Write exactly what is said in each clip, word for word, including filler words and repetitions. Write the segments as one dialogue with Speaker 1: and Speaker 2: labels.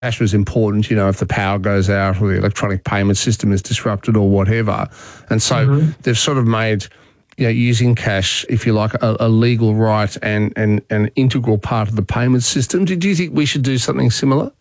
Speaker 1: cash was important, you know, if the power goes out or the electronic payment system is disrupted or whatever. And so mm-hmm. they've sort of made, you know, using cash, if you like, a, a legal right and, and an integral part of the payment system. Do, do you think we should do something similar?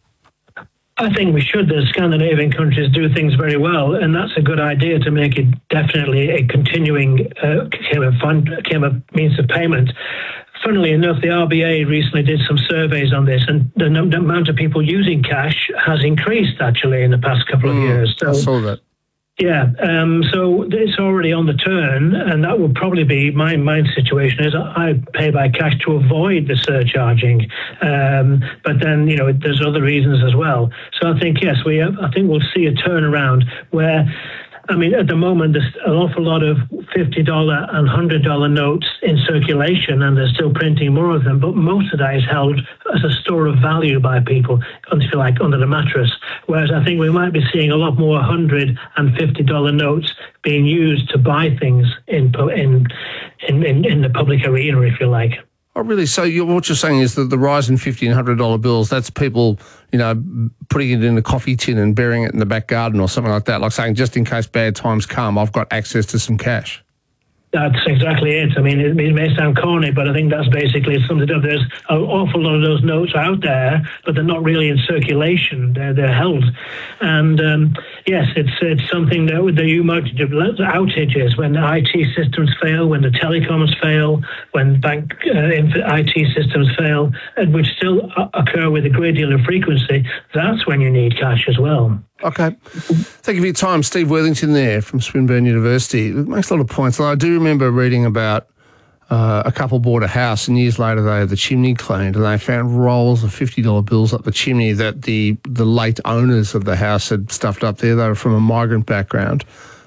Speaker 2: I think we should. The Scandinavian countries do things very well, and that's a good idea to make it definitely a continuing uh, kind of fund, kind of means of payment. Funnily enough, the R B A recently did some surveys on this, and the, the amount of people using cash has increased actually in the past couple of
Speaker 1: mm,
Speaker 2: years. So,
Speaker 1: I saw that.
Speaker 2: Yeah, um, so it's already on the turn, and that would probably be my my situation is I pay by cash to avoid the surcharging, um, but then you know there's other reasons as well. So I think yes, we have, I think we'll see a turnaround where. I mean, at the moment, there's an awful lot of fifty dollars and one hundred dollars notes in circulation, and they're still printing more of them, but most of that is held as a store of value by people, if you like, under the mattress. Whereas I think we might be seeing a lot more one hundred and fifty dollars notes being used to buy things in in in, in, in the public arena, if you like.
Speaker 1: Oh, really? So you're, what you're saying is that the rise in fifty and one hundred dollars bills, that's people, you know, putting it in a coffee tin and burying it in the back garden or something like that, like saying, just in case bad times come, I've got access to some cash.
Speaker 2: That's exactly it. I mean, it, it may sound corny, but I think that's basically something up. There's an awful lot of those notes out there, but they're not really in circulation. They're, they're held. And um, yes, it's it's something that, that you might do outages when the I T systems fail, when the telecoms fail, when bank uh, I T systems fail, and which still occur with a great deal of frequency. That's when you need cash as well.
Speaker 1: Okay. Thank you for your time. Steve Worthington there from Swinburne University. It makes a lot of points. I do remember reading about uh, a couple bought a house and years later they had the chimney cleaned and they found rolls of fifty dollars bills up the chimney that the, the late owners of the house had stuffed up there. They were from a migrant background.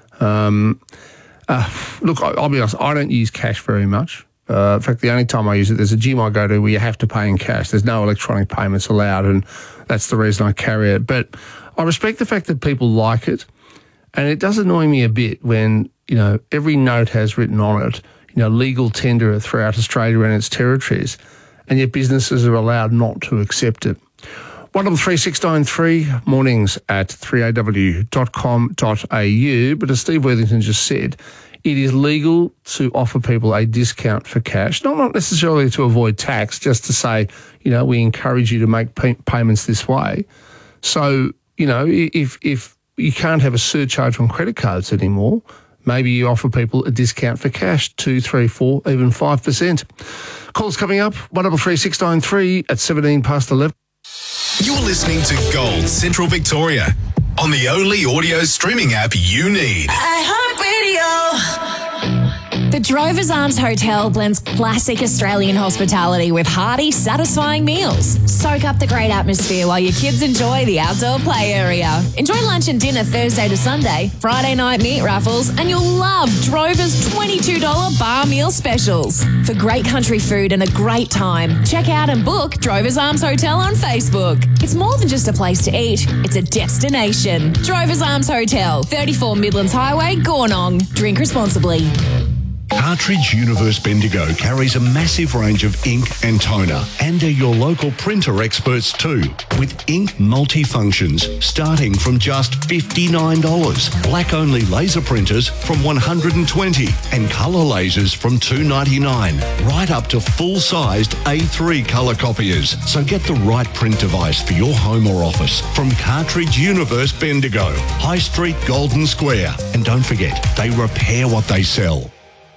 Speaker 1: Um, uh, look, I, I'll be honest, I don't use cash very much. Uh, in fact, the only time I use it, there's a gym I go to where you have to pay in cash. There's no electronic payments allowed, and that's the reason I carry it. But I respect the fact that people like it, and it does annoy me a bit when, you know, every note has written on it, you know, legal tender throughout Australia and its territories, and yet businesses are allowed not to accept it. one double three six nine three, mornings at three a w dot com dot a u. But as Steve Worthington just said, it is legal to offer people a discount for cash, not, not necessarily to avoid tax, just to say, you know, we encourage you to make pay- payments this way. So, you know, if if you can't have a surcharge on credit cards anymore, maybe you offer people a discount for cash, two, three, four, even five percent. Calls coming up, one double three six nine three at seventeen past eleven.
Speaker 3: You're listening to Gold Central Victoria on the only audio streaming app you need.
Speaker 4: iHeartRadio. The Drovers Arms Hotel blends classic Australian hospitality with hearty, satisfying meals. Soak up the great atmosphere while your kids enjoy the outdoor play area. Enjoy lunch and dinner Thursday to Sunday, Friday night meat raffles, and you'll love Drovers twenty-two dollars bar meal specials. For great country food and a great time, check out and book Drovers Arms Hotel on Facebook. It's more than just a place to eat, it's a destination. Drovers Arms Hotel, thirty-four Midlands Highway, Gornong. Drink responsibly.
Speaker 5: Cartridge Universe Bendigo carries a massive range of ink and toner and are your local printer experts too, with ink multifunctions starting from just fifty-nine dollars, black-only laser printers from one hundred twenty dollars and colour lasers from two ninety-nine, right up to full-sized A three colour copiers. So get the right print device for your home or office from Cartridge Universe Bendigo, High Street, Golden Square. And don't forget, they repair what they sell.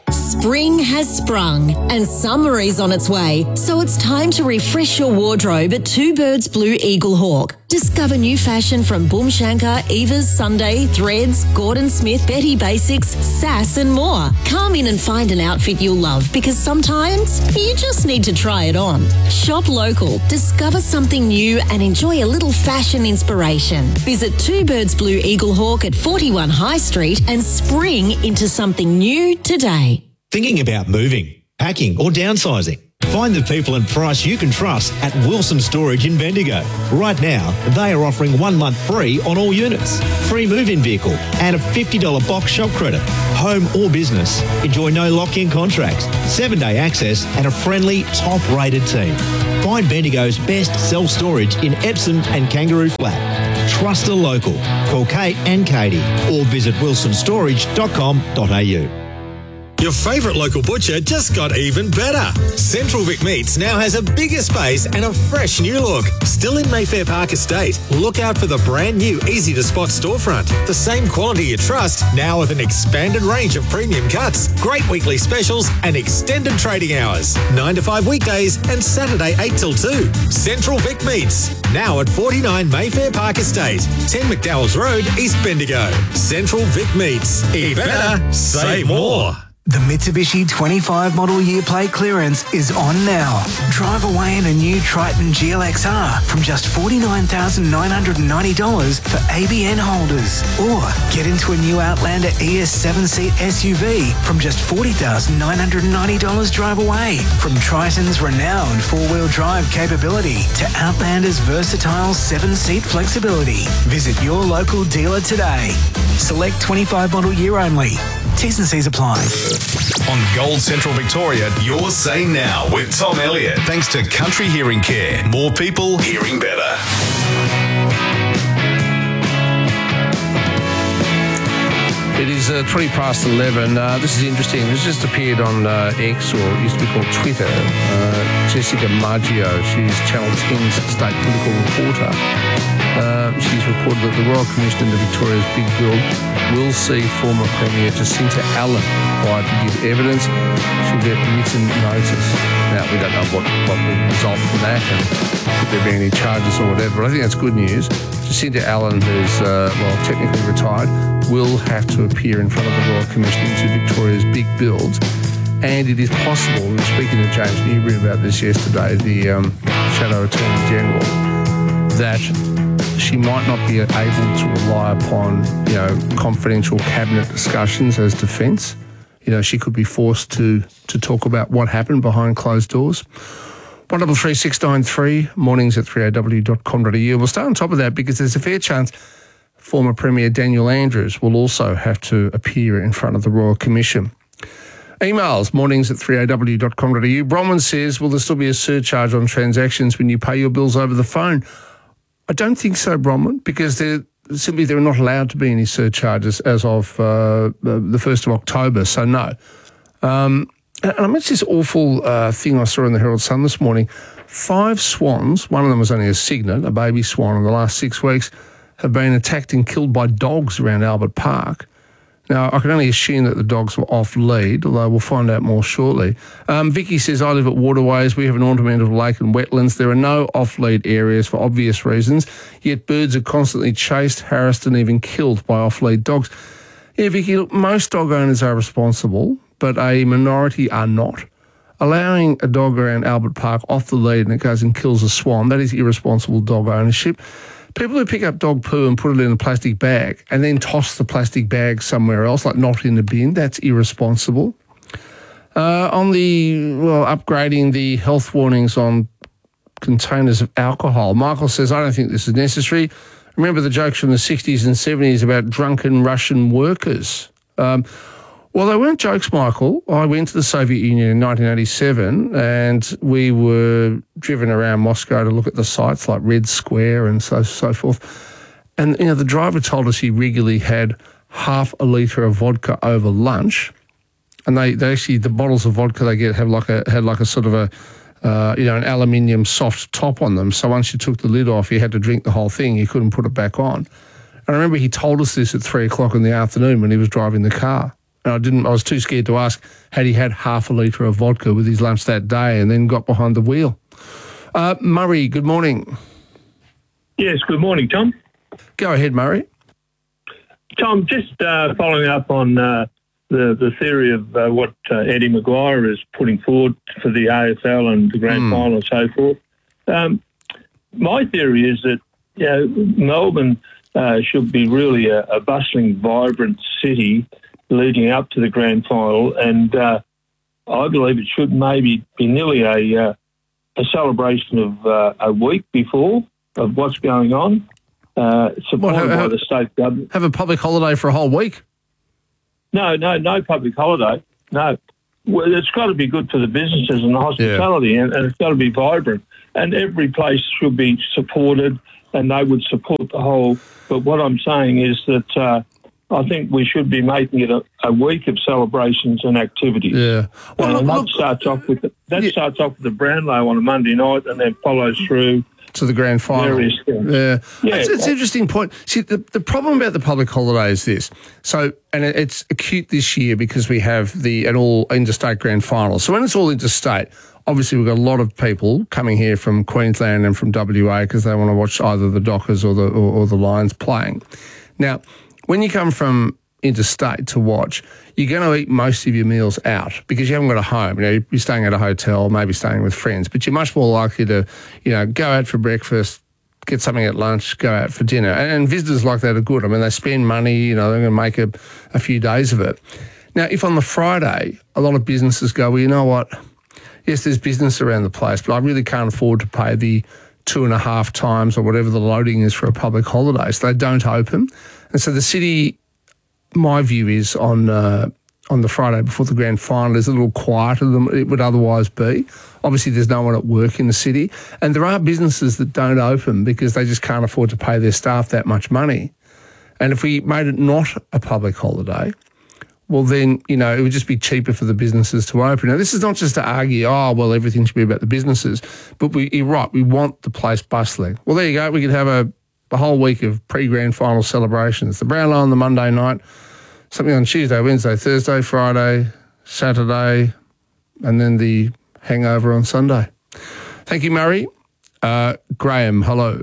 Speaker 6: Spring has sprung and summer is on its way, so it's time to refresh your wardrobe at Two Birds Blue Eagle Hawk. Discover new fashion from Boom Shankar, Eva's, Sunday, Threads, Gordon Smith, Betty Basics, Sass and more. Come in and find an outfit you'll love because sometimes you just need to try it on. Shop local, discover something new and enjoy a little fashion inspiration. Visit Two Birds Blue Eagle Hawk at forty-one High Street and spring into something new today.
Speaker 7: Thinking about moving, packing or downsizing? Find the people and price you can trust at Wilson Storage in Bendigo. Right now, they are offering one month free on all units, free move-in vehicle and a fifty dollars box shop credit. Home or business, enjoy no lock-in contracts, seven-day access and a friendly, top-rated team. Find Bendigo's best self-storage in Epsom and Kangaroo Flat. Trust a local. Call Kate and Katie or visit wilson storage dot com dot a u.
Speaker 8: Your favourite local butcher just got even better. Central Vic Meats now has a bigger space and a fresh new look. Still in Mayfair Park Estate. Look out for the brand new easy-to-spot storefront. The same quality you trust, now with an expanded range of premium cuts, great weekly specials and extended trading hours. nine to five weekdays and Saturday eight till two. Central Vic Meats, now at forty-nine Mayfair Park Estate, ten McDowell's Road, East Bendigo. Central Vic Meats. Eat better, save more.
Speaker 9: The Mitsubishi twenty-five model year plate clearance is on now. Drive away in a new Triton G L X R from just forty-nine thousand nine hundred ninety dollars for A B N holders. Or get into a new Outlander E S seven-seat S U V from just forty thousand nine hundred ninety dollars drive away. From Triton's renowned four-wheel drive capability to Outlander's versatile seven-seat flexibility. Visit your local dealer today. Select twenty-five model year only. T's and C's apply.
Speaker 3: On Gold Central Victoria, your say now with Tom Elliott. Thanks to Country Hearing Care. More people hearing better.
Speaker 1: It is uh, twenty past eleven. Uh, this is interesting. This just appeared on uh, X, or it used to be called Twitter. Uh, Jessica Maggio, she's Channel ten's state political reporter. Uh, she's reported that the Royal Commission into Victoria's Big Build will see former Premier Jacinta Allen required to give evidence. She'll get written notice. Now, we don't know what, what will result from that and could there be any charges or whatever, but I think that's good news. Jacinta Allen, who's, uh, well, technically retired, will have to appear in front of the Royal Commission into Victoria's Big Builds. And it is possible, we were speaking to James Newbury about this yesterday, the um, Shadow Attorney General, that she might not be able to rely upon, you know, confidential cabinet discussions as defence. You know, she could be forced to to talk about what happened behind closed doors. one double three six nine three, mornings at three a w dot com dot a u. We'll start on top of that because there's a fair chance former Premier Daniel Andrews will also have to appear in front of the Royal Commission. Emails, mornings at three a w dot com dot a u. Bronwyn says, will there still be a surcharge on transactions when you pay your bills over the phone? I don't think so, Bronwyn, because there simply there are not allowed to be any surcharges as of uh, the first of October, so no. Um, and I mentioned this awful uh, thing I saw in the Herald Sun this morning. Five swans, one of them was only a cygnet, a baby swan, in the last six weeks, have been attacked and killed by dogs around Albert Park. Now, I can only assume that the dogs were off lead, although we'll find out more shortly. Um, Vicky says, I live at Waterways. We have an ornamental lake and wetlands. There are no off-lead areas for obvious reasons, yet birds are constantly chased, harassed and even killed by off-lead dogs. Yeah, Vicky, look, most dog owners are responsible, but a minority are not. Allowing a dog around Albert Park off the lead and it goes and kills a swan, that is irresponsible dog ownership. People who pick up dog poo and put it in a plastic bag and then toss the plastic bag somewhere else, like not in the bin, that's irresponsible. Uh, on the, well, upgrading the health warnings on containers of alcohol, Michael says, I don't think this is necessary. Remember the jokes from the sixties and seventies about drunken Russian workers? Um, well, they weren't jokes, Michael. I went to the Soviet Union in nineteen eighty-seven and we were driven around Moscow to look at the sites like Red Square and so so forth. And, you know, the driver told us he regularly had half a litre of vodka over lunch. And they, they actually, the bottles of vodka they get have like a, had like a sort of a, uh, you know, an aluminium soft top on them. So once you took the lid off, you had to drink the whole thing. You couldn't put it back on. And I remember he told us this at three o'clock in the afternoon when he was driving the car. And I didn't, I was too scared to ask had he had half a litre of vodka with his lunch that day and then got behind the wheel. Uh, Murray, good morning.
Speaker 10: Yes, good morning, Tom.
Speaker 1: Go ahead, Murray.
Speaker 10: Tom, just uh, following up on uh, the, the theory of uh, what uh, Eddie Maguire is putting forward for the A F L and the grand mm. final and so forth. Um, my theory is that, you know, Melbourne uh, should be really a, a bustling, vibrant city leading up to the grand final, and uh, I believe it should maybe be nearly a uh, a celebration of uh, a week before of what's going on, uh, supported
Speaker 1: What, have,
Speaker 10: by
Speaker 1: have,
Speaker 10: the state government.
Speaker 1: Have a public holiday for a whole week?
Speaker 10: No, no, no public holiday. No. Well, it's got to be good for the businesses and the hospitality, yeah. and, and it's got to be vibrant. And every place should be supported, and they would support the whole. But what I'm saying is that uh, I think we should be making it a, a week of celebrations and activities.
Speaker 1: Yeah. Well,
Speaker 10: and
Speaker 1: look,
Speaker 10: that
Speaker 1: look,
Speaker 10: starts off with the, that
Speaker 1: yeah.
Speaker 10: starts off with the Brownlow on a Monday night, and then follows through
Speaker 1: to the grand final.
Speaker 10: Various things.
Speaker 1: Yeah,
Speaker 10: yeah.
Speaker 1: It's, it's an interesting point. See, the, the problem about the public holiday is this. So, and it, it's acute this year because we have the an all interstate grand final. So when it's all interstate, obviously we've got a lot of people coming here from Queensland and from W A because they want to watch either the Dockers or the or, or the Lions playing. Now, when you come from interstate to watch, you're going to eat most of your meals out because you haven't got a home. You know, you're staying at a hotel, maybe staying with friends, but you're much more likely to, you know, go out for breakfast, get something at lunch, go out for dinner. And, and visitors like that are good. I mean, they spend money, you know, they're going to make a, a few days of it. Now, if on the Friday, a lot of businesses go, well, you know what, yes, there's business around the place, but I really can't afford to pay the two and a half times or whatever the loading is for a public holiday, so they don't open. And so the city, my view is on uh, on the Friday before the grand final is a little quieter than it would otherwise be. Obviously, there's no one at work in the city, and there are businesses that don't open because they just can't afford to pay their staff that much money. And if we made it not a public holiday, well, then, you know, it would just be cheaper for the businesses to open. Now, this is not just to argue, oh, well, everything should be about the businesses, but we, you're right, we want the place bustling. Well, there you go. We could have a, a whole week of pre-grand final celebrations. The Brownlow on the Monday night, something on Tuesday, Wednesday, Thursday, Friday, Saturday, and then the hangover on Sunday. Thank you, Murray. Uh, Graham, hello.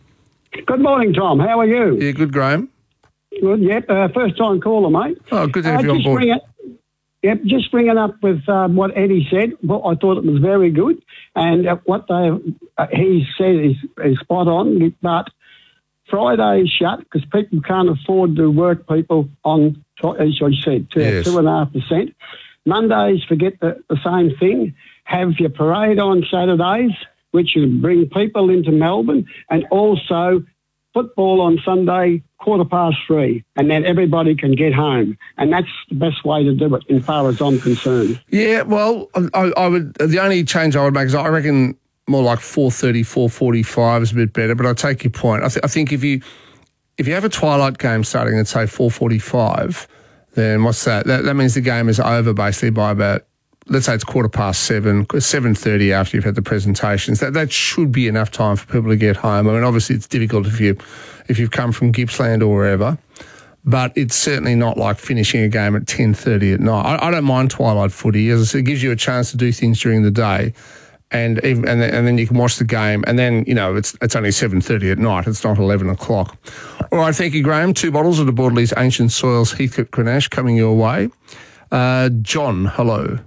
Speaker 11: Good morning, Tom. How are you?
Speaker 1: Yeah, good, Graham.
Speaker 11: Good, yep. Uh, first time caller, mate.
Speaker 1: Oh, good to have
Speaker 11: uh,
Speaker 1: you on board.
Speaker 11: Bring it, yep, just bringing up with um, what Eddie said. Well, I thought it was very good. And uh, what they uh, he said is, is spot on. But Friday's shut because people can't afford to work people on, as I said, two,
Speaker 1: yes.
Speaker 11: two and a half percent. Mondays, forget the, the same thing. Have your parade on Saturdays, which will bring people into Melbourne, and also football on Sunday, quarter past three, and then everybody can get home. And that's the best way to do it, as far as I'm concerned.
Speaker 1: Yeah, well, I, I would. The only change I would make is I reckon more like four thirty, four forty-five is a bit better. But I take your point. I, th- I think if you if you have a twilight game starting at say four forty-five, then what's that? That that means the game is over basically by about, let's say it's quarter past seven, seven thirty after you've had the presentations. That that should be enough time for people to get home. I mean, obviously it's difficult if you if you've come from Gippsland or wherever, but it's certainly not like finishing a game at ten thirty at night. I, I don't mind twilight footy. As I said, it gives you a chance to do things during the day, and even, and then, and then you can watch the game, and then you know it's it's only seven thirty at night. It's not eleven o'clock. All right, thank you, Graham. Two bottles of the Borderley's Ancient Soils Heathcote Grenache coming your way. Uh, John, hello.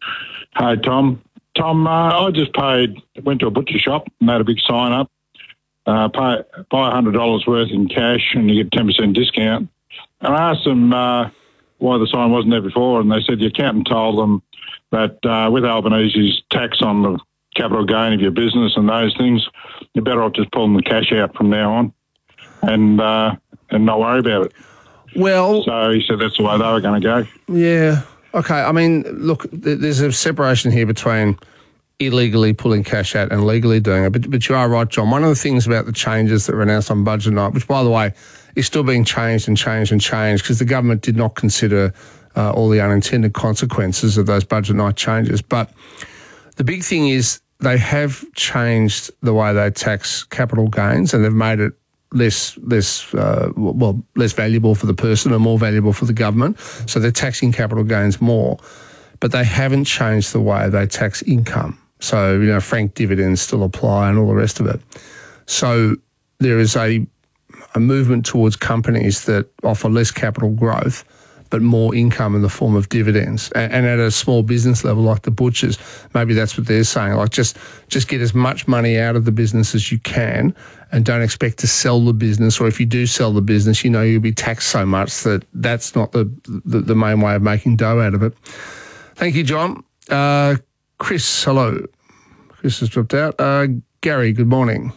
Speaker 12: Hi, Tom. Tom, uh, I just paid, went to a butcher shop, made a big sign up, uh, pay, buy one hundred dollars worth in cash and you get ten percent discount. And I asked them uh, why the sign wasn't there before, and they said the accountant told them that uh, with Albanese's tax on the capital gain of your business and those things, you're better off just pulling the cash out from now on and uh, and not worry about it.
Speaker 1: Well,
Speaker 12: so he said that's the way they were going to go.
Speaker 1: Yeah. Okay, I mean, look, there's a separation here between illegally pulling cash out and legally doing it, but, but you are right, John. One of the things about the changes that were announced on budget night, which, by the way, is still being changed and changed and changed because the government did not consider uh, all the unintended consequences of those budget night changes. But the big thing is they have changed the way they tax capital gains, and they've made it less less uh, well less valuable for the person and more valuable for the government. So they're taxing capital gains more, but they haven't changed the way they tax income. So, you know, franked dividends still apply and all the rest of it. So there is a a movement towards companies that offer less capital growth but more income in the form of dividends. And, and at a small business level like the butchers, maybe that's what they're saying, like just just get as much money out of the business as you can and don't expect to sell the business, or if you do sell the business, you know you'll be taxed so much that that's not the, the, the main way of making dough out of it. Thank you, John. Uh, Chris, hello. Chris has dropped out. Uh, Gary, good morning.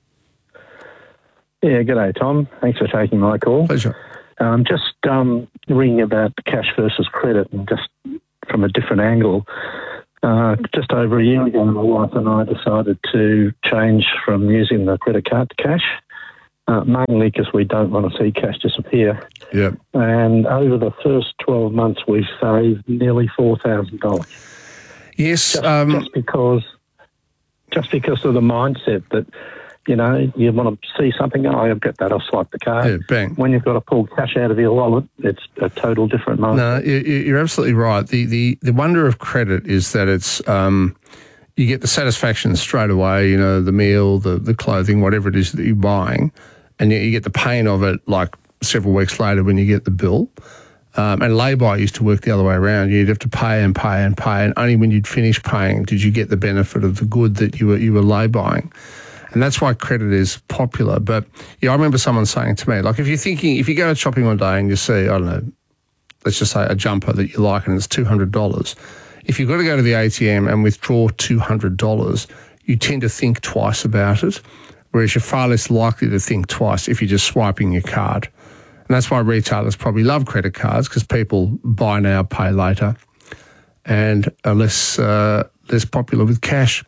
Speaker 13: Yeah, g'day, Tom. Thanks for taking my call.
Speaker 1: Pleasure.
Speaker 13: Um, just um, ringing about cash versus credit, and just from a different angle. Uh, just over a year ago, my wife and I decided to change from using the credit card to cash, uh, mainly because we don't want to see cash disappear.
Speaker 1: Yeah.
Speaker 13: And over the first twelve months, we've saved nearly four thousand dollars.
Speaker 1: Yes.
Speaker 13: Just,
Speaker 1: um,
Speaker 13: just because, just because of the mindset that, you know, you want to see something, oh, I'll get that, I'll swipe the card.
Speaker 1: Yeah, bang.
Speaker 13: When you've got to pull cash out of your wallet, it's a total different mindset.
Speaker 1: No, you- you're absolutely right. The, the, the wonder of credit is that it's um, you get the satisfaction straight away, you know, the meal, the, the clothing, whatever it is that you're buying, and yet you get the pain of it like several weeks later when you get the bill. Um, and lay-by used to work the other way around. You'd have to pay and pay and pay, and only when you'd finish paying did you get the benefit of the good that you were you were lay-buying. And that's why credit is popular. But, yeah, I remember someone saying to me, like, if you're thinking, if you go shopping one day and you see, I don't know, let's just say a jumper that you like and it's two hundred dollars, if you've got to go to the A T M and withdraw two hundred dollars, you tend to think twice about it, whereas you're far less likely to think twice if you're just swiping your card. And that's why retailers probably love credit cards, because people buy now, pay later, and are less, uh, less popular with cash.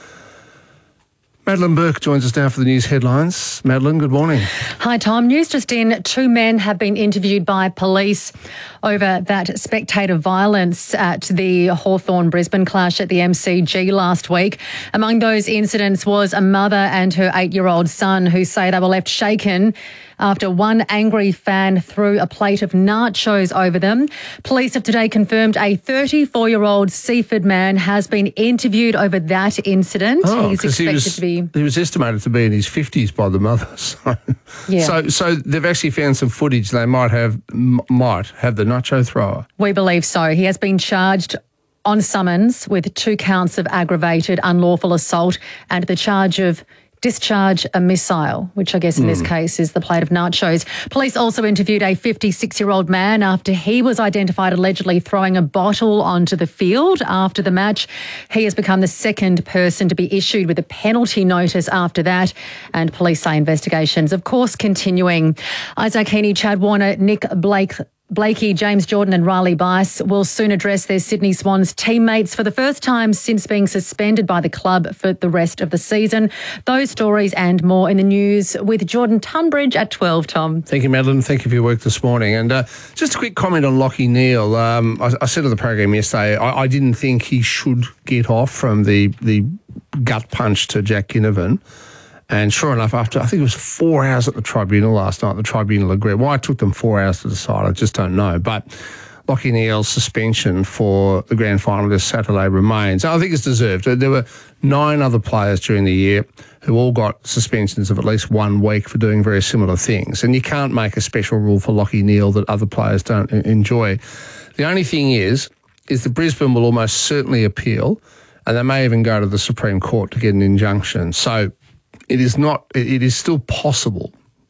Speaker 1: Madeline Burke joins us now for the news headlines. Madeline, good morning.
Speaker 14: Hi, Tom. News just in. Two men have been interviewed by police over that spectator violence at the Hawthorn-Brisbane clash at the M C G last week. Among those incidents was a mother and her eight-year-old son who say they were left shaken after one angry fan threw a plate of nachos over them. Police have today confirmed a thirty-four-year-old Seaford man has been interviewed over that incident.
Speaker 1: Oh,
Speaker 14: He's
Speaker 1: 'cause he
Speaker 14: expected
Speaker 1: was,
Speaker 14: to be...
Speaker 1: he was estimated to be in his fifties by the mother. So,
Speaker 14: Yeah.
Speaker 1: so, so they've actually found some footage. They might have m- might have the nacho thrower.
Speaker 14: We believe so. He has been charged on summons with two counts of aggravated unlawful assault and the charge of discharge a missile, which I guess in this
Speaker 15: Hmm.
Speaker 14: case is the plate of nachos. Police also interviewed a fifty-six-year-old man after he was identified allegedly throwing a bottle onto the field after the match. He has become the second person to be issued with a penalty notice after that, and police say investigations, of course, continuing. Isaac Heaney, Chad Warner, Nick Blake, Blakey, James Jordan and Riley Bice will soon address their Sydney Swans teammates for the first time since being suspended by the club for the rest of the season. Those stories and more in the news with Jordan Tunbridge at twelve, Tom.
Speaker 1: Thank you, Madeline. Thank you for your work this morning. And uh, just a quick comment on Lachie Neale. Um, I, I said on the program yesterday, I, I didn't think he should get off from the, the gut punch to Jack Ginnivan. And sure enough, after I think it was four hours at the tribunal last night, the tribunal agreed. Why it took them four hours to decide, I just don't know. But Lachie Neale's suspension for the grand final this Saturday remains. I think it's deserved. There were nine other players during the year who all got suspensions of at least one week for doing very similar things. And you can't make a special rule for Lachie Neale that other players don't enjoy. The only thing is, is that Brisbane will almost certainly appeal, and they may even go to the Supreme Court to get an injunction. So it is not, it is still possible,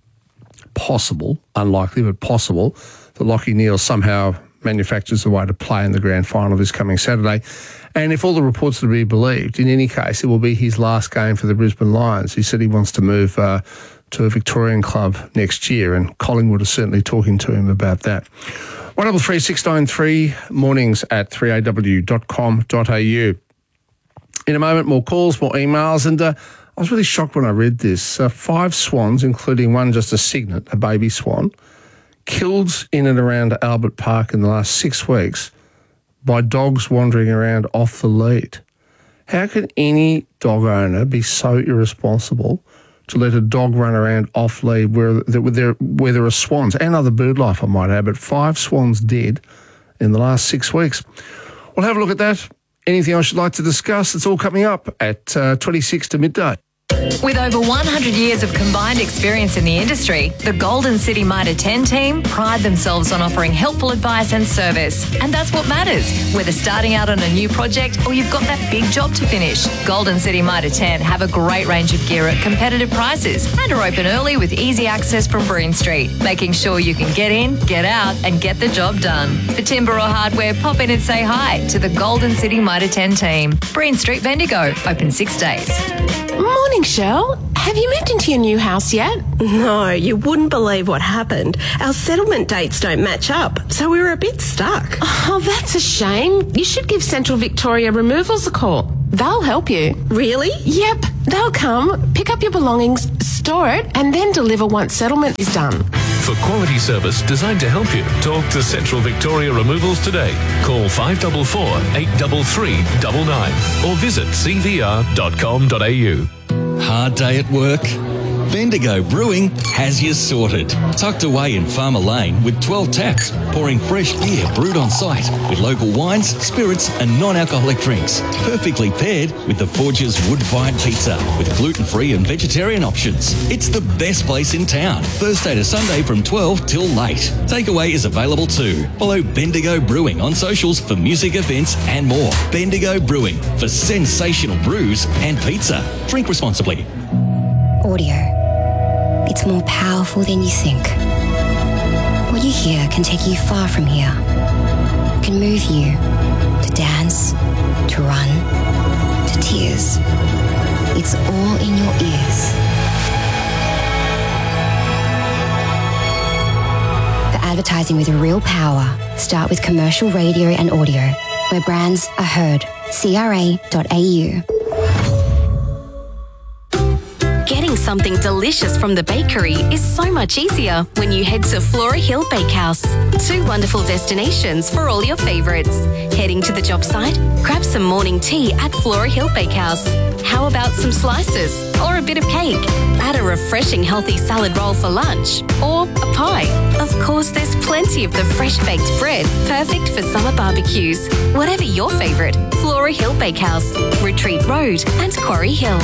Speaker 1: possible, unlikely, but possible, that Lachie Neale somehow manufactures a way to play in the grand final this coming Saturday. And if all the reports are to be believed, in any case, it will be his last game for the Brisbane Lions. He said he wants to move uh, to a Victorian club next year, and Collingwood is certainly talking to him about that. one double three six nine three, mornings at three a w dot com dot a u. In a moment, more calls, more emails, and uh, I was really shocked when I read this. Uh, five swans, including one just a cygnet, a baby swan, killed in and around Albert Park in the last six weeks by dogs wandering around off the lead. How can any dog owner be so irresponsible to let a dog run around off lead where there, where there are swans and other bird life, I might add, but five swans dead in the last six weeks? We'll have a look at that. Anything else you'd like to discuss? It's all coming up at uh, twenty-six to midday.
Speaker 15: With over one hundred years of combined experience in the industry, the Golden City Mitre ten team pride themselves on offering helpful advice and service. And that's what matters, whether starting out on a new project or you've got that big job to finish. Golden City Mitre ten have a great range of gear at competitive prices and are open early with easy access from Breen Street, making sure you can get in, get out and get the job done. For timber or hardware, pop in and say hi to the Golden City Mitre ten team. Breen Street, Bendigo, open six days.
Speaker 16: Morning, Shell. Have you moved into your new house yet? No, you wouldn't believe what happened. Our settlement dates don't match up, so we were a bit stuck. Oh, that's a shame. You should give Central Victoria Removals a call. They'll help you. Really? Yep. They'll come, pick up your belongings, store it, and then deliver once settlement is done.
Speaker 17: For quality service designed to help you, talk to Central Victoria Removals today. Call five four four, eight three three, nine nine or visit c v r dot com dot a u.
Speaker 18: Hard day at work? Bendigo Brewing has you sorted. Tucked away in Farmer Lane with twelve taps, pouring fresh beer brewed on site with local wines, spirits and non-alcoholic drinks. Perfectly paired with the Forge's wood-fired pizza with gluten-free and vegetarian options. It's the best place in town. Thursday to Sunday from twelve till late. Takeaway is available too. Follow Bendigo Brewing on socials for music events and more. Bendigo Brewing for sensational brews and pizza. Drink responsibly.
Speaker 19: Audio. It's more powerful than you think. What you hear can take you far from here. Can move you to dance, to run, to tears. It's all in your ears. For advertising with real power, start with commercial radio and audio, where brands are heard. c r a dot a u.
Speaker 20: Getting something delicious from the bakery is so much easier when you head to Flora Hill Bakehouse. Two wonderful destinations for all your favourites. Heading to the job site? Grab some morning tea at Flora Hill Bakehouse. How about some slices or a bit of cake? Add a refreshing healthy salad roll for lunch or a pie. Of course, there's plenty of the fresh baked bread, perfect for summer barbecues. Whatever your favourite, Flora Hill Bakehouse, Retreat Road and Quarry Hill.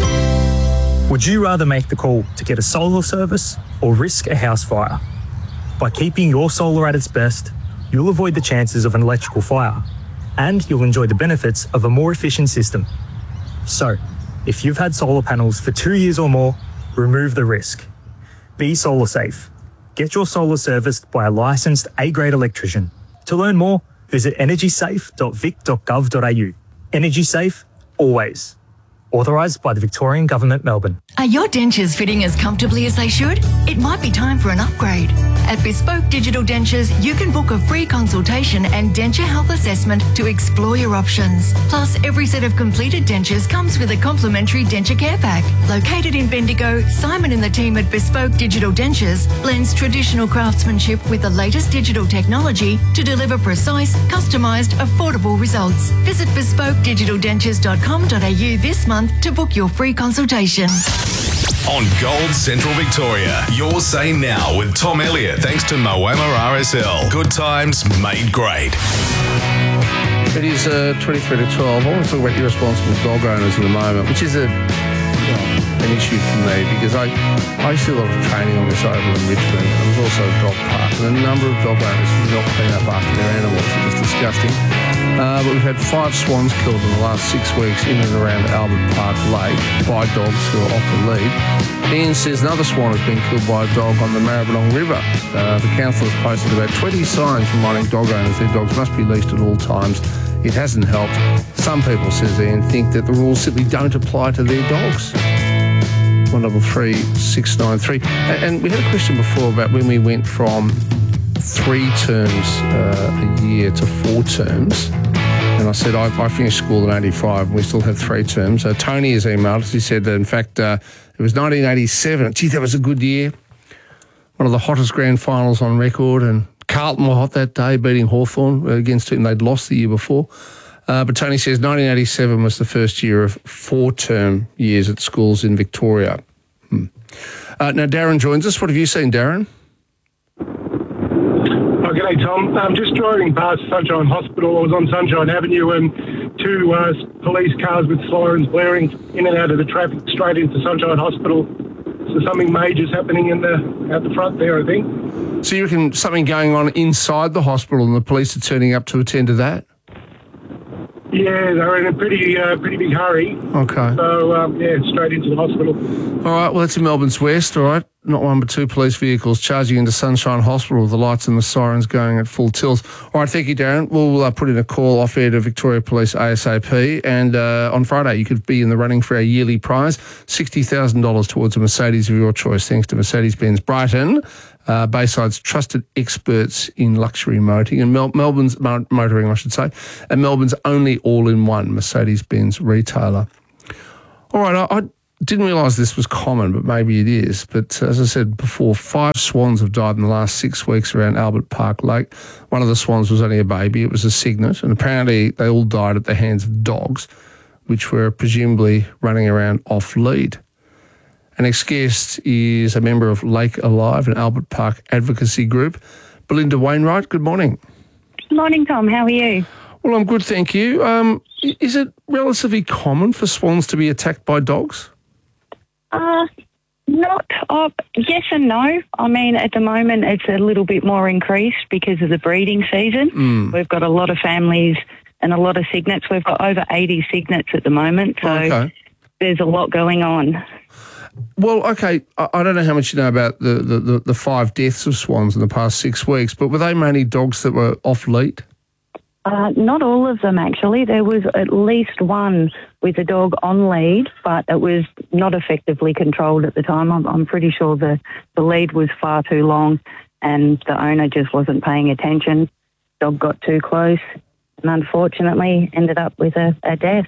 Speaker 21: Would you rather make the call to get a solar service or risk a house fire? By keeping your solar at its best, you'll avoid the chances of an electrical fire and you'll enjoy the benefits of a more efficient system. So, if you've had solar panels for two years or more, remove the risk. Be solar safe. Get your solar serviced by a licensed A-grade electrician. To learn more, visit energy safe dot vic dot gov dot a u. Energy Safe, always. Authorised by the Victorian Government, Melbourne.
Speaker 22: Are your dentures fitting as comfortably as they should? It might be time for an upgrade. At Bespoke Digital Dentures, you can book a free consultation and denture health assessment to explore your options. Plus, every set of completed dentures comes with a complimentary denture care pack. Located in Bendigo, Simon and the team at Bespoke Digital Dentures blends traditional craftsmanship with the latest digital technology to deliver precise, customised, affordable results. Visit bespoke digital dentures dot com dot a u this month to book your free consultation.
Speaker 3: On Gold Central Victoria, Your Say Now with Tom Elliott, thanks to Moama R S L. Good times made great.
Speaker 1: It is uh, twenty-three to twelve. I want to talk about irresponsible dog owners in a moment, which is a well, an issue for me because I, I used to do a lot of training on this over in Richmond. There was also a dog park, and a number of dog owners do not clean up after their animals. It was disgusting. Uh, but we've had five swans killed in the last six weeks in and around Albert Park Lake by dogs who are off the lead. Ian says another swan has been killed by a dog on the Maribyrnong River. Uh, the council has posted about twenty signs reminding dog owners their dogs must be leashed at all times. It hasn't helped. Some people, says Ian, think that the rules simply don't apply to their dogs. one double three six nine three. And, and we had a question before about when we went from three terms uh, a year to four terms. And I said, I, I finished school in eighty-five and we still have three terms. Uh, Tony has emailed us. He said that, in fact, uh, it was nineteen eighty-seven. Gee, that was a good year. One of the hottest grand finals on record. And Carlton were hot that day, beating Hawthorn against whom they'd lost the year before. Uh, but Tony says nineteen eighty-seven was the first year of four-term years at schools in Victoria. Hmm. Uh, now, Darren joins us. What have you seen, Darren?
Speaker 23: Oh, g'day, Tom. I'm just driving past Sunshine Hospital. I was on Sunshine Avenue and
Speaker 2: two uh, police cars with sirens blaring in and out of the traffic straight into Sunshine Hospital. So something major's happening in the out the front there, I think.
Speaker 1: So you reckon something going on inside the hospital and the police are turning up to attend to that?
Speaker 2: Yeah, they're in a pretty uh, pretty big hurry.
Speaker 1: Okay.
Speaker 2: So, um, yeah, straight into the hospital.
Speaker 1: All right, well, that's in Melbourne's west, all right? Not one but two police vehicles charging into Sunshine Hospital with the lights and the sirens going at full tilt. All right, thank you, Darren. We'll uh, put in a call off-air to Victoria Police ASAP. And uh, on Friday, you could be in the running for our yearly prize, sixty thousand dollars towards a Mercedes of your choice, thanks to Mercedes-Benz Brighton, uh, Bayside's trusted experts in luxury motoring, and Mel- Melbourne's mo- motoring, I should say, and Melbourne's only all-in-one Mercedes-Benz retailer. All right, I... I didn't realise this was common, but maybe it is. But as I said before, five swans have died in the last six weeks around Albert Park Lake. One of the swans was only a baby. It was a cygnet. And apparently they all died at the hands of dogs, which were presumably running around off lead. Our next guest is a member of Lake Alive, an Albert Park advocacy group. Belinda Wainwright, good morning.
Speaker 4: Good morning, Tom. How are you?
Speaker 1: Well, I'm good, thank you. Um, is it relatively common for swans to be attacked by dogs?
Speaker 4: Uh, not, uh, yes and no. I mean, at the moment it's a little bit more increased because of the breeding season.
Speaker 1: Mm.
Speaker 4: We've got a lot of families and a lot of cygnets. We've got over eighty cygnets at the moment, so
Speaker 1: okay.
Speaker 4: There's a lot going on.
Speaker 1: Well, okay, I, I don't know how much you know about the, the, the, the five deaths of swans in the past six weeks, but were they mainly dogs that were off lead?
Speaker 4: Uh, not all of them, actually. There was at least one with a dog on lead, but it was not effectively controlled at the time. I'm, I'm pretty sure the, the lead was far too long and the owner just wasn't paying attention. Dog got too close and unfortunately ended up with a, a death.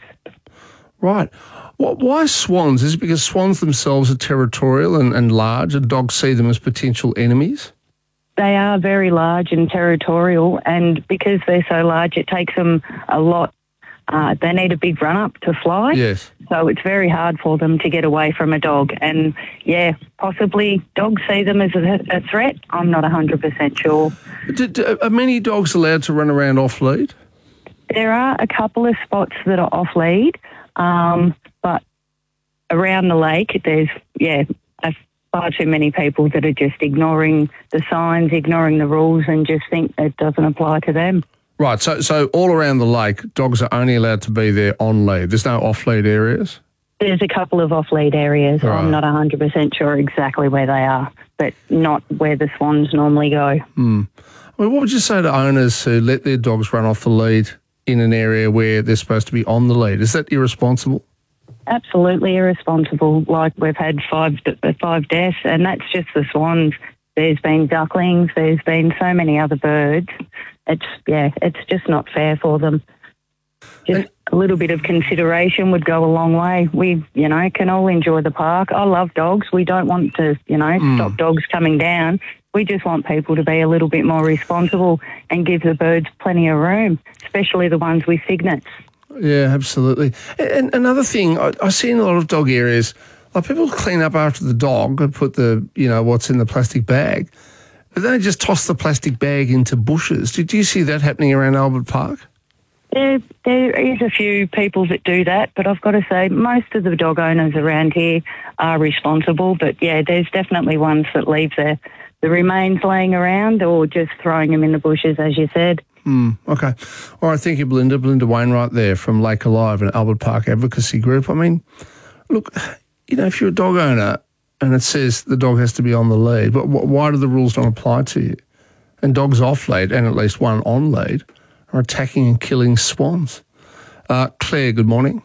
Speaker 1: Right. Well, why swans? Is it because swans themselves are territorial and, and large and dogs see them as potential enemies?
Speaker 4: They are very large and territorial, and because they're so large, it takes them a lot. Uh, they need a big run-up to fly.
Speaker 1: Yes.
Speaker 4: So it's very hard for them to get away from a dog. And, yeah, possibly dogs see them as a, a threat. I'm not one hundred percent sure.
Speaker 1: Do, do, are many dogs allowed to run around off-lead?
Speaker 4: There are a couple of spots that are off-lead, um, but around the lake, there's, yeah, a far too many people that are just ignoring the signs, ignoring the rules, and just think it doesn't apply to them.
Speaker 1: Right, so so all around the lake, dogs are only allowed to be there on lead. There's no off-lead areas?
Speaker 4: There's a couple of off-lead areas.
Speaker 1: Right.
Speaker 4: I'm not one hundred percent sure exactly where they are, but not where the swans normally go.
Speaker 1: Hmm. I mean, what would you say to owners who let their dogs run off the lead in an area where they're supposed to be on the lead? Is that irresponsible?
Speaker 4: Absolutely irresponsible. Like, we've had five five deaths, and that's just the swans. There's been ducklings. There's been so many other birds. It's, yeah, it's just not fair for them. Just a little bit of consideration would go a long way. We, you know, can all enjoy the park. I love dogs. We don't want to, you know,
Speaker 1: Mm.
Speaker 4: stop dogs coming down. We just want people to be a little bit more responsible and give the birds plenty of room, especially the ones with cygnets.
Speaker 1: Yeah, absolutely. And another thing, I, I see in a lot of dog areas, like people clean up after the dog and put the, you know, what's in the plastic bag, but then they just toss the plastic bag into bushes. Did you see that happening around Albert Park?
Speaker 4: There, there is a few people that do that, but I've got to say most of the dog owners around here are responsible. But, yeah, there's definitely ones that leave the, the remains laying around or just throwing them in the bushes, as you said.
Speaker 1: Hmm, okay. All right, thank you, Belinda. Belinda Wainwright there from Lake Alive, an Albert Park advocacy group. I mean, look, you know, if you're a dog owner and it says the dog has to be on the lead, but why do the rules not apply to you? And dogs off lead, and at least one on lead, are attacking and killing swans. Uh, Claire, good morning.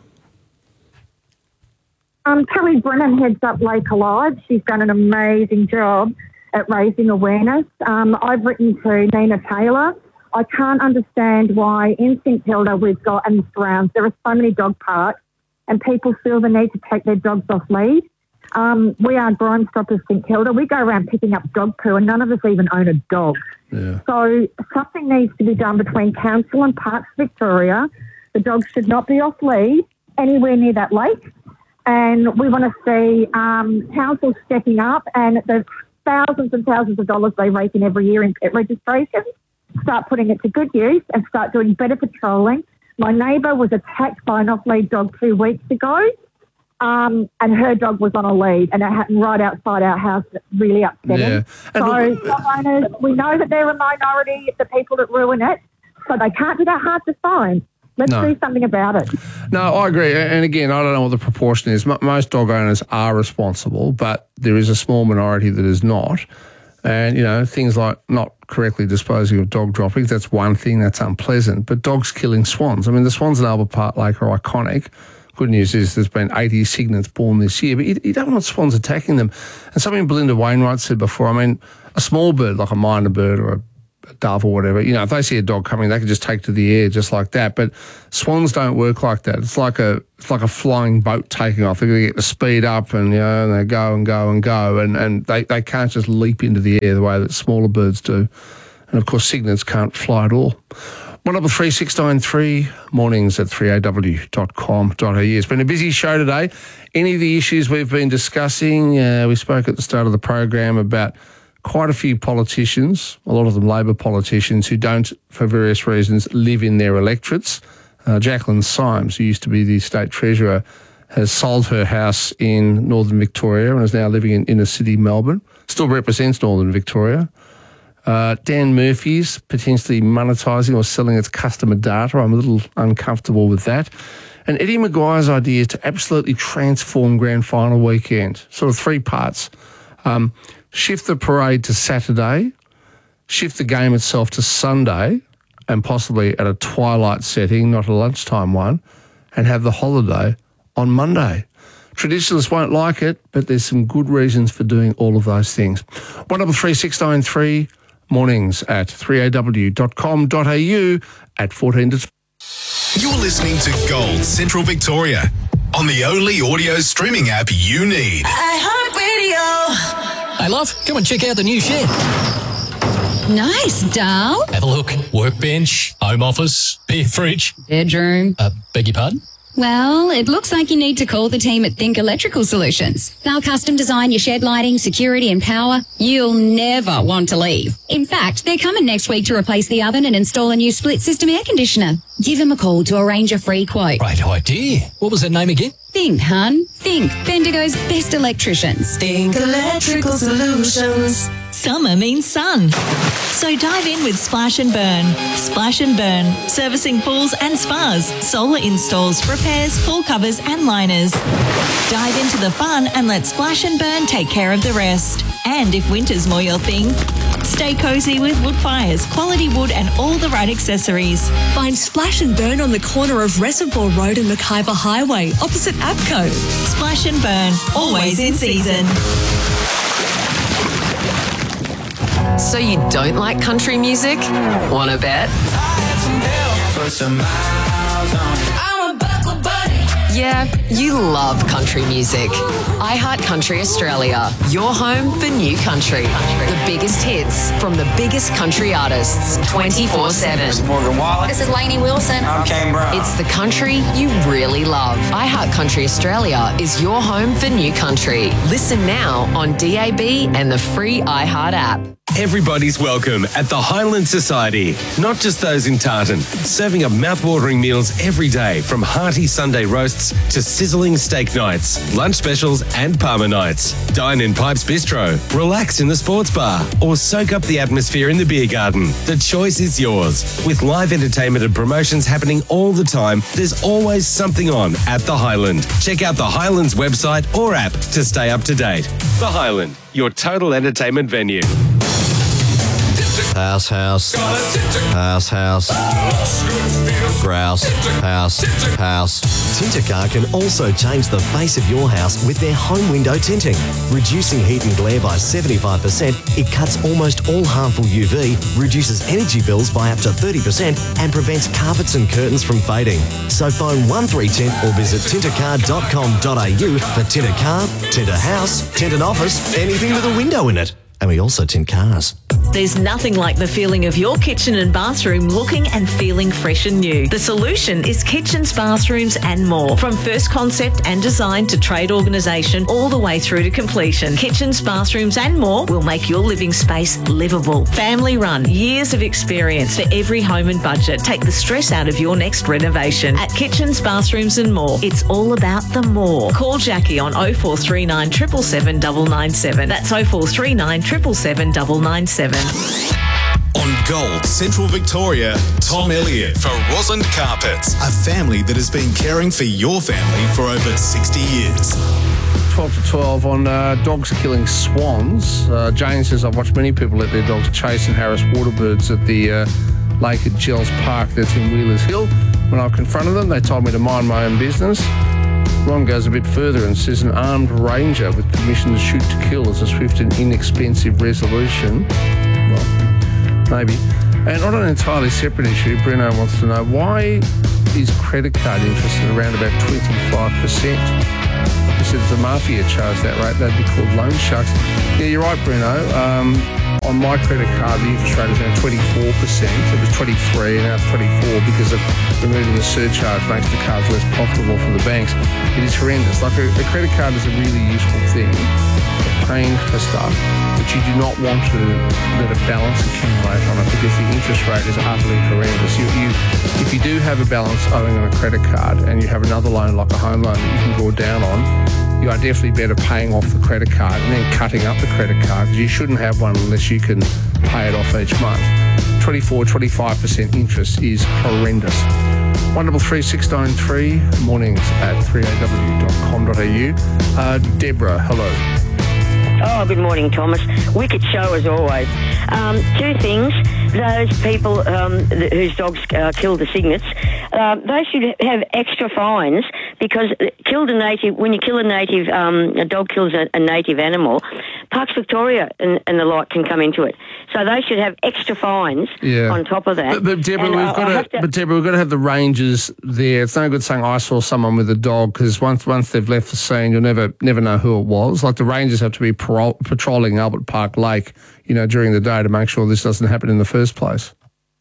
Speaker 23: Um, Kelly Brennan heads up Lake Alive. She's done an amazing job at raising awareness. Um, I've written to Nina Taylor. I can't understand why in St Kilda we've got, and surrounds, there are so many dog parks and people feel the need to take their dogs off lead. Um, we are Crime Stoppers St Kilda. We go around picking up dog poo and none of us even own a dog.
Speaker 1: Yeah.
Speaker 23: So something needs to be done between Council and Parks Victoria. The dogs should not be off lead anywhere near that lake. And we want to see um, Council stepping up, and the thousands and thousands of dollars they rake in every year in pet registration, start putting it to good use and start doing better patrolling, My neighbour was attacked by an off-lead dog two weeks ago, um, and her dog was on a lead, and it happened right outside our house. Really upsetting.
Speaker 1: Yeah.
Speaker 23: So dog owners, we know that they're a minority, the people that ruin it, so they can't be that hard to find. Let's
Speaker 1: No.
Speaker 23: do something about it.
Speaker 1: No, I agree. And again, I don't know what the proportion is. M- Most dog owners are responsible, but there is a small minority that is not. And, you know, things like not correctly disposing of dog droppings, that's one thing that's unpleasant. But dogs killing swans. I mean, the swans at Albert Park Lake are iconic. Good news is there's been eighty cygnets born this year, but you, you don't want swans attacking them. And something Belinda Wainwright said before, I mean, a small bird like a minor bird or a a dove or whatever, you know, if they see a dog coming, they can just take to the air just like that. But swans don't work like that. It's like a it's like a flying boat taking off. They're going to get the speed up and, you know, and they go and go and go. And, and they, they can't just leap into the air the way that smaller birds do. And, of course, cygnets can't fly at all. one double three six nine three, mornings at three a w dot com dot a u. It's been a busy show today. Any of the issues we've been discussing, uh, we spoke at the start of the program about quite a few politicians, a lot of them Labor politicians, who don't, for various reasons, live in their electorates. Uh, Jacqueline Symes, who used to be the State Treasurer, has sold her house in Northern Victoria and is now living in inner city Melbourne. Still represents Northern Victoria. Uh, Dan Murphy's potentially monetising or selling its customer data. I'm a little uncomfortable with that. And Eddie Maguire's idea to absolutely transform Grand Final weekend, sort of three parts. Um, shift the parade to Saturday, shift the game itself to Sunday, and possibly at a twilight setting, not a lunchtime one, and have the holiday on Monday. Traditionalists won't like it, but there's some good reasons for doing all of those things. one double three six nine three, mornings at three a w dot com dot a u at fourteen to...
Speaker 3: You're listening to Gold Central Victoria on the only audio streaming app you need.
Speaker 5: iHeartRadio.
Speaker 6: Hey, love, come and check out the new shed.
Speaker 5: Nice, doll.
Speaker 6: Have a look. Workbench, home office, beer fridge.
Speaker 5: Bedroom.
Speaker 6: Uh, beg your pardon?
Speaker 5: Well, it looks like you need to call the team at Think Electrical Solutions. They'll custom design your shed lighting, security and power. You'll never want to leave. In fact, they're coming next week to replace the oven and install a new split system air conditioner. Give them a call to arrange a free quote.
Speaker 6: Great idea. What was that name again?
Speaker 5: Think, hun. Think. Bendigo's best electricians.
Speaker 7: Think Electrical Solutions. Summer means sun. So dive in with Splash and Burn. Splash and Burn. Servicing pools and spas. Solar installs, repairs, pool covers and liners. Dive into the fun and let Splash and Burn take care of the rest. And if winter's more your thing, stay cozy with wood fires, quality wood and all the right accessories.
Speaker 24: Find Splash and Burn on the corner of Reservoir Road and Mackay Highway, opposite APCO.
Speaker 7: Splash and Burn, always in season.
Speaker 25: So you don't like country music? Wanna bet? Yeah, you love country music. iHeart Country Australia, your home for new country. The biggest hits from the biggest country artists, twenty-four seven.
Speaker 26: This is Morgan Wallen.
Speaker 25: This is Lainey Wilson.
Speaker 26: I'm Kane Brown.
Speaker 25: It's the country you really love. iHeart Country Australia is your home for new country. Listen now on D A B and the free iHeart app.
Speaker 27: Everybody's welcome at the Highland Society, not just those in Tartan, serving up mouth-watering meals every day, from hearty Sunday roasts to sizzling steak nights, lunch specials and Parma nights. Dine in Pipes Bistro, relax in the sports bar, or soak up the atmosphere in the beer garden. The choice is yours. With live entertainment and promotions happening all the time, there's always something on at the Highland. Check out the Highlands website or app to stay up to date. The Highland, your total entertainment venue.
Speaker 28: House, house, house, house, grouse, house, house.
Speaker 29: Tintercar can also change the face of your house with their home window tinting. Reducing heat and glare by seventy-five percent, it cuts almost all harmful U V, reduces energy bills by up to thirty percent and prevents carpets and curtains from fading. So phone one three tint or visit tintercar dot com dot a u for Tinter Car, Tinter House, Tinter Office, anything with a window in it. And we also tint cars.
Speaker 7: There's nothing like the feeling of your kitchen and bathroom looking and feeling fresh and new. The solution is Kitchens, Bathrooms and More. From first concept and design to trade organisation all the way through to completion, Kitchens, Bathrooms and More will make your living space livable. Family run, years of experience for every home and budget. Take the stress out of your next renovation. At Kitchens, Bathrooms and More, it's all about the more. Call Jackie on oh four three nine, seven seven seven, nine nine seven. That's oh four three nine, seven seven seven, nine nine seven.
Speaker 3: On Gold Central Victoria, Tom Elliott for Rosalind Carpets, a family that has been caring for your family for over sixty years.
Speaker 1: twelve to twelve on uh, dogs killing swans. Uh, Jane says, I've watched many people let their dogs chase and harass waterbirds at the uh, lake at Gels Park that's in Wheelers Hill. When I confronted them, they told me to mind my own business. Ron goes a bit further and says an armed ranger with permission to shoot to kill is a swift and inexpensive resolution. Well, maybe. And on an entirely separate issue, Breno wants to know, why is credit card interest at around about twenty-five percent? He says the mafia charge that rate, they'd be called loan sharks. Yeah, you're right, Breno. Um, on my credit card, the interest rate is now twenty-four percent. It was twenty-three, now it's twenty-four because of removing the surcharge makes the cards less profitable for the banks. It is horrendous. Like a, a credit card is a really useful thing for paying for stuff, but you do not want to let a balance accumulate on it because the interest rate is utterly horrendous. You, you, if you do have a balance owing on a credit card and you have another loan like a home loan that you can draw down on, you are definitely better paying off the credit card and then cutting up the credit card, because you shouldn't have one unless you can pay it off each month. twenty-four, twenty-five percent interest is horrendous. one double three six nine three, mornings at three a w dot com dot a u. Uh, Deborah, hello.
Speaker 8: Oh, good morning, Thomas. Wicked show as always. Um, two things. Those people um, th- whose dogs uh, killed the cygnets, uh, they should have extra fines, because killed a native, when you kill a native, um, a dog kills a, a native animal, Parks Victoria and, and the like can come into it. So they should have extra fines
Speaker 1: Yeah.
Speaker 8: on top of that.
Speaker 1: But, but Deborah,
Speaker 8: And
Speaker 1: we've
Speaker 8: I-
Speaker 1: got
Speaker 8: I
Speaker 1: to,
Speaker 8: have to-
Speaker 1: but Deborah, we've got to have the rangers there. It's no good saying I saw someone with a dog, because once once they've left the scene, you'll never never know who it was. Like the rangers have to be parole, patrolling Albert Park Lake, you know, during the day to make sure this doesn't happen in the first place.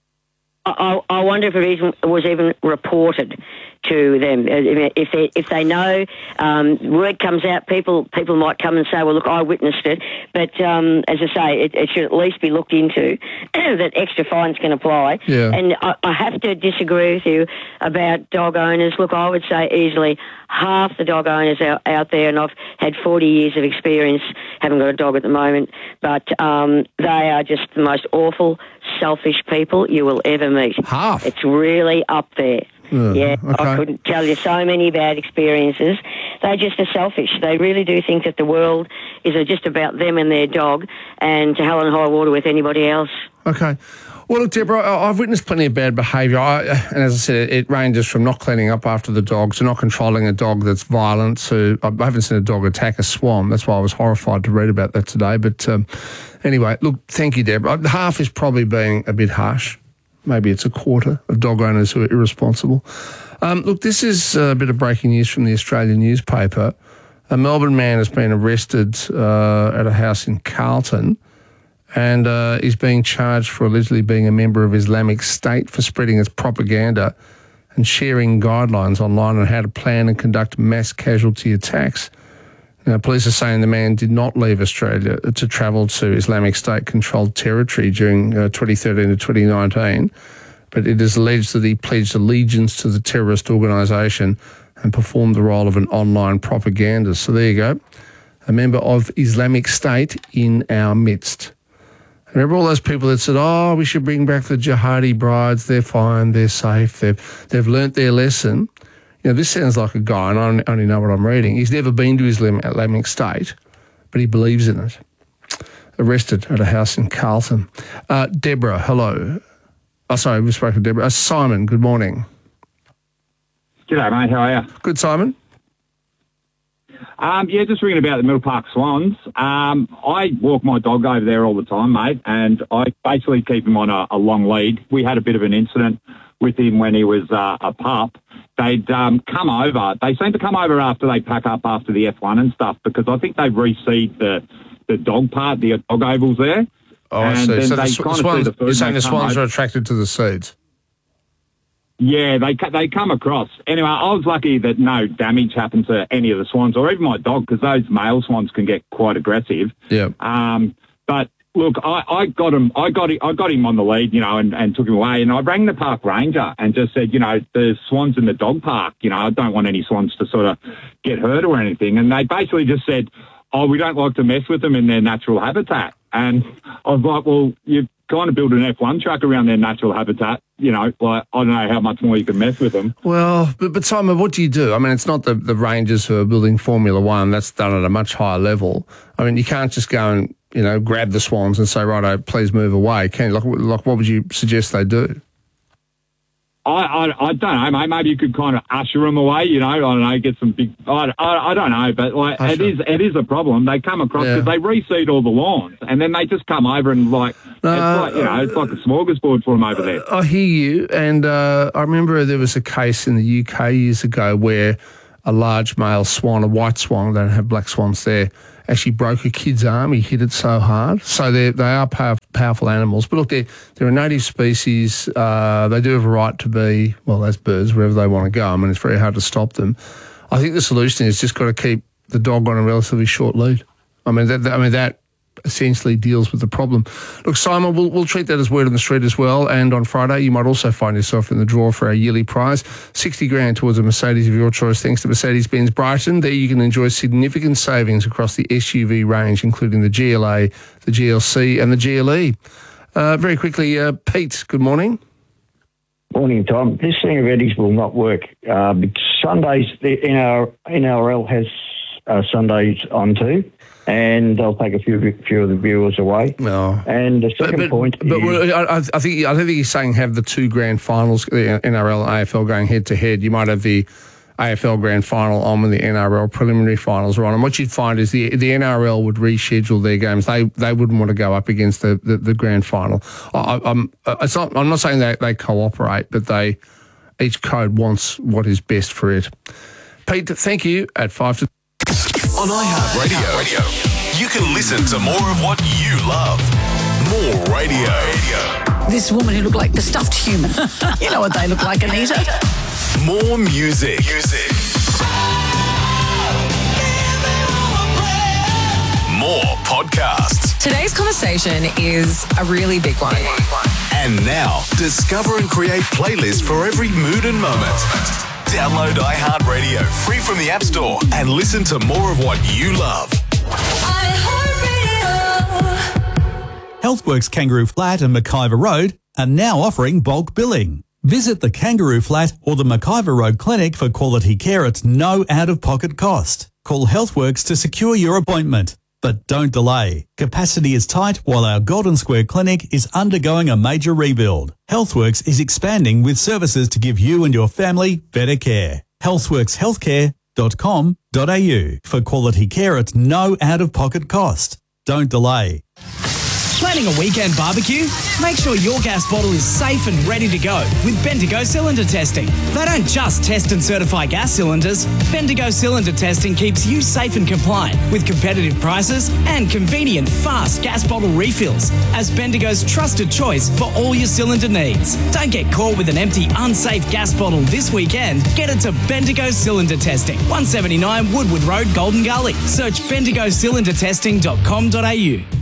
Speaker 8: I, I wonder if it even, was even reported to them. If they if they know, um, word comes out, people people might come and say, well, look, I witnessed it. But um, as I say, it, it should at least be looked into, that extra fines can apply.
Speaker 1: Yeah.
Speaker 8: And I, I have to disagree with you about dog owners. Look, I would say easily half the dog owners out, out there, and I've had forty years of experience, haven't got a dog at the moment, but um, they are just the most awful, selfish people you will ever meet.
Speaker 1: Half?
Speaker 8: It's really up there.
Speaker 1: Uh,
Speaker 8: yeah,
Speaker 1: okay.
Speaker 8: I couldn't tell you so many bad experiences. They just are selfish. They really do think that the world is just about them and their dog, and to hell and high water with anybody else.
Speaker 1: Okay. Well, look, Deborah, I- I've witnessed plenty of bad behaviour, I, and as I said, it ranges from not cleaning up after the dog to not controlling a dog that's violent to, I haven't seen a dog attack a swan. That's why I was horrified to read about that today. But um, anyway, look, thank you, Deborah. Half is probably being a bit harsh. Maybe it's a quarter of dog owners who are irresponsible. Um, look, this is a bit of breaking news from the Australian newspaper. A Melbourne man has been arrested uh, at a house in Carlton, and uh, is being charged for allegedly being a member of Islamic State for spreading its propaganda and sharing guidelines online on how to plan and conduct mass casualty attacks. Now, police are saying the man did not leave Australia to travel to Islamic State-controlled territory during uh, twenty thirteen to twenty nineteen, but it is alleged that he pledged allegiance to the terrorist organisation and performed the role of an online propagandist. So there you go, a member of Islamic State in our midst. Remember all those people that said, oh, we should bring back the jihadi brides, they're fine, they're safe, they've, they've learnt their lesson. You know, this sounds like a guy, and I only- only know what I'm reading. He's never been to Islam- Islamic State, but he believes in it. Arrested at a house in Carlton. Uh, Deborah, hello. Oh, sorry, we spoke to Deborah. Uh, Simon, good morning.
Speaker 9: G'day, mate. How are you?
Speaker 1: Good, Simon.
Speaker 9: Um, yeah, just ringing about the Mill Park Swans. Um, I walk my dog over there all the time, mate, and I basically keep him on a, a long lead. We had a bit of an incident with him when he was uh, a pup. They'd um, come over. They seem to come over after they pack up after the F one and stuff, because I think they've reseeded the, the dog part, the dog ovals there.
Speaker 1: Oh, I
Speaker 9: and
Speaker 1: see.
Speaker 9: then
Speaker 1: So the,
Speaker 9: they
Speaker 1: sw-
Speaker 9: kind of
Speaker 1: swans,
Speaker 9: see the food.
Speaker 1: you're saying
Speaker 9: and
Speaker 1: the
Speaker 9: they come
Speaker 1: swans
Speaker 9: over.
Speaker 1: are attracted to the seeds?
Speaker 9: Yeah, they ca- they come across. Anyway, I was lucky that no damage happened to any of the swans or even my dog, because those male swans can get quite aggressive.
Speaker 1: Yeah.
Speaker 9: Um, but look, I, I got him. I got him, I got him on the lead, you know, and, and took him away. And I rang the park ranger and just said, you know, there's swans in the dog park. You know, I don't want any swans to sort of get hurt or anything. And they basically just said, oh, we don't like to mess with them in their natural habitat. And I was like, well, you've kind of built an F one track around their natural habitat. You know, like, I don't know how much more you can mess with them.
Speaker 1: Well, but, but Simon, what do you do? I mean, it's not the, the Rangers who are building Formula One. That's done at a much higher level. I mean, you can't just go and, you know, grab the swans and say, righto, please move away. Can you? Like, like what would you suggest they do?
Speaker 9: I, I, I don't know, mate. Maybe you could kind of usher them away, you know. I don't know, get some big. I, I, I don't know, but like
Speaker 1: Usher.
Speaker 9: it is it is a problem. They come across
Speaker 1: Yeah.
Speaker 9: because they reseed all the lawns, and then they just come over and like
Speaker 1: No,
Speaker 9: it's like you know it's like a smorgasbord for them over there.
Speaker 1: I hear you, and uh, I remember there was a case in the U K years ago where a large male swan, a white swan, they don't have black swans there, actually broke a kid's arm. He hit it so hard. So they they are power, powerful animals. But look, they're, they're a native species. Uh, they do have a right to be, well, as birds, wherever they want to go. I mean, it's very hard to stop them. I think the solution is just got to keep the dog on a relatively short lead. I mean, that, that, I mean, that essentially deals with the problem. Look, Simon, we'll, we'll treat that as word on the street as well. And on Friday, you might also find yourself in the draw for our yearly prize, sixty grand towards a Mercedes of your choice, thanks to Mercedes-Benz Brighton. There you can enjoy significant savings across the S U V range, including the G L A, the G L C and the G L E. Uh, very quickly, uh, Pete, good morning.
Speaker 10: Morning, Tom. This thing of Eddie's will not work. Uh, because Sundays, the N R L has uh, Sundays on too, and they'll take a few few of the viewers away.
Speaker 1: No.
Speaker 10: And the second
Speaker 1: but,
Speaker 10: point
Speaker 1: but,
Speaker 10: is...
Speaker 1: I, I think I don't think he's saying have the two grand finals, the N R L and A F L going head to head. You might have the A F L grand final on when the N R L preliminary finals are on. And what you'd find is the the N R L would reschedule their games. They they wouldn't want to go up against the, the, the grand final. I, I'm it's not, I'm not saying they, they cooperate, but they each code wants what is best for it. Pete, thank you at five to...
Speaker 3: On iHeartRadio, Radio, you can listen to more of what you love. More radio.
Speaker 11: This woman who looked like the stuffed human. You know what they look like, Anita.
Speaker 3: More music. Music. More podcasts.
Speaker 12: Today's conversation is a really big one.
Speaker 3: And now, discover and create playlists for every mood and moment. Download iHeartRadio free from the App Store and listen to more of what you love.
Speaker 13: Healthworks Kangaroo Flat and McIver Road are now offering bulk billing. Visit the Kangaroo Flat or the McIver Road Clinic for quality care at no out-of-pocket cost. Call Healthworks to secure your appointment. But don't delay. Capacity is tight while our Golden Square Clinic is undergoing a major rebuild. Healthworks is expanding with services to give you and your family better care. healthworks healthcare dot com dot a u for quality care at no out-of-pocket cost. Don't delay.
Speaker 14: Planning a weekend barbecue? Make sure your gas bottle is safe and ready to go with Bendigo Cylinder Testing. They don't just test and certify gas cylinders. Bendigo Cylinder Testing keeps you safe and compliant with competitive prices and convenient, fast gas bottle refills as Bendigo's trusted choice for all your cylinder needs. Don't get caught with an empty, unsafe gas bottle this weekend. Get it to Bendigo Cylinder Testing, one seventy-nine Woodward Road, Golden Gully. Search bendigo cylinder testing dot com dot a u.